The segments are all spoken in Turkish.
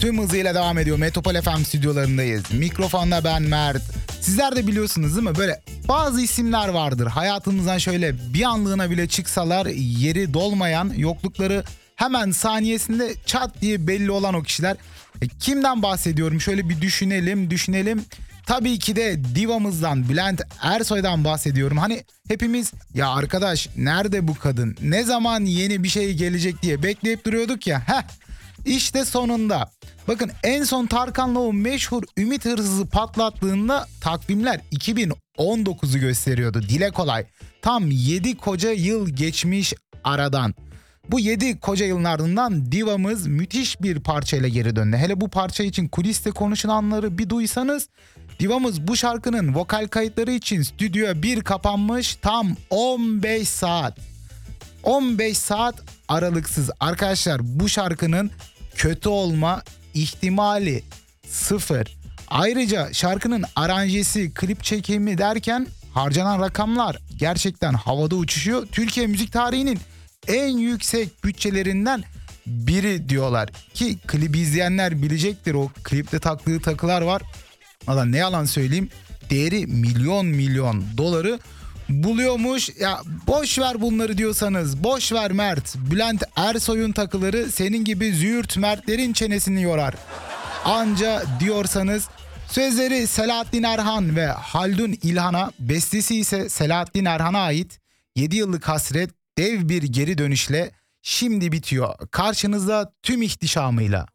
tüm hızıyla devam ediyor. Metropol FM stüdyolarındayız. Mikrofonda ben Mert. Sizler de biliyorsunuz değil mi? Böyle bazı isimler vardır. Hayatımızdan şöyle bir anlığına bile çıksalar yeri dolmayan, yoklukları hemen saniyesinde çat diye belli olan o kişiler. Kimden bahsediyorum? Şöyle bir düşünelim. Tabii ki de divamızdan, Bülent Ersoy'dan bahsediyorum. Hani hepimiz ya arkadaş nerede bu kadın? Ne zaman yeni bir şey gelecek diye bekleyip duruyorduk ya. İşte sonunda. Bakın en son Tarkan'la o meşhur Ümit Hırsız'ı patlattığında takvimler 2019'u gösteriyordu. Dile kolay. Tam 7 koca yıl geçmiş aradan. Bu 7 koca yılın ardından divamız müthiş bir parçayla geri döndü. Hele bu parça için kuliste konuşulanları bir duysanız, divamız bu şarkının vokal kayıtları için stüdyoya bir kapanmış, tam 15 saat. 15 saat aralıksız. Arkadaşlar bu şarkının kötü olma ihtimali sıfır. Ayrıca şarkının aranjesi, klip çekimi derken harcanan rakamlar gerçekten havada uçuşuyor. Türkiye müzik tarihinin en yüksek bütçelerinden biri diyorlar. Ki klibi izleyenler bilecektir, o klipte taktığı takılar var. Valla ne yalan söyleyeyim, değeri milyon doları buluyormuş. Ya boş ver bunları diyorsanız boş ver Mert. Bülent Ersoy'un takıları senin gibi züğürt Mertlerin çenesini yorar. Anca diyorsanız, sözleri Selahattin Erhan ve Haldun İlhan'a, bestesi ise Selahattin Erhan'a ait 7 yıllık hasret dev bir geri dönüşle şimdi bitiyor. Karşınızda tüm ihtişamıyla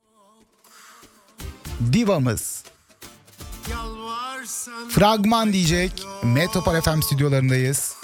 divamız. Fragman diyecek. Metropol FM stüdyolarındayız.